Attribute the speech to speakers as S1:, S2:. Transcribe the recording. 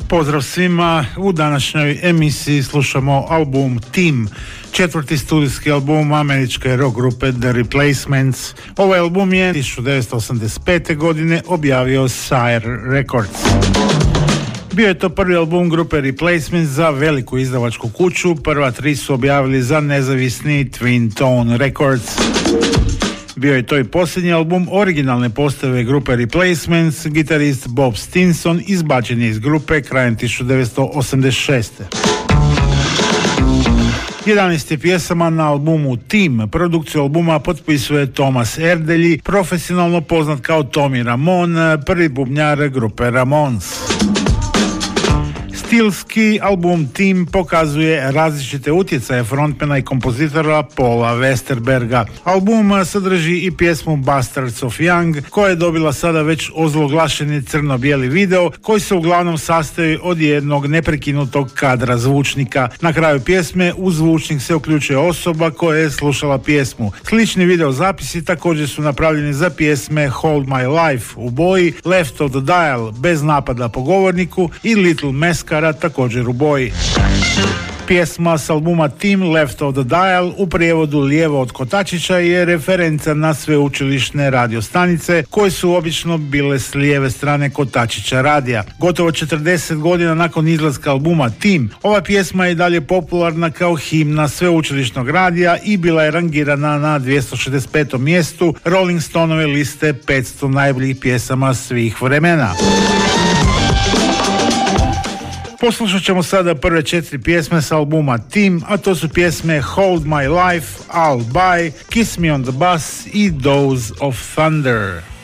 S1: Pozdrav svima, u današnjoj emisiji slušamo album Team, četvrti studijski album američke rock grupe The Replacements. Ovaj album je 1985. godine objavio Sire Records. Bio je to prvi album grupe Replacements za veliku izdavačku kuću, prva tri su objavili za nezavisni Twin Tone Records. Bio je to i posljednji album originalne postave grupe Replacements, gitarist Bob Stinson izbačen je iz grupe krajem 1986. 11 pjesama na albumu Team. Produkciju albuma potpisuje Thomas Erdelji, profesionalno poznat kao Tommy Ramon, prvi bubnjar grupe Ramones. Stilski album Team pokazuje različite utjecaje frontmana i kompozitora Paula Westerberga. Album sadrži i pjesmu Bastards of Young, koja je dobila sada već ozloglašeni crno-bijeli video, koji se uglavnom sastoji od jednog neprekinutog kadra zvučnika. Na kraju pjesme u zvučnik se uključuje osoba koja je slušala pjesmu. Slični video zapisi također su napravljeni za pjesme Hold My Life u boji, Left of the Dial bez napada po govorniku i Little Mascara također u boji. Pjesma s albuma Team, Left of the Dial, u prijevodu lijevo od kotačića, je referenca na sveučilišne radiostanice koje su obično bile s lijeve strane kotačića radija. Gotovo 40 godina nakon izlaska albuma Team, ova pjesma je dalje popularna kao himna sveučilišnog radija i bila je rangirana na 265. mjestu Rolling Stoneove liste 500 najboljih pjesama svih vremena. Poslušat ćemo sada prve 4 pjesme s albuma Team, a to su pjesme Hold My Life, I'll Buy, Kiss Me on the Bus i Dose of Thunder.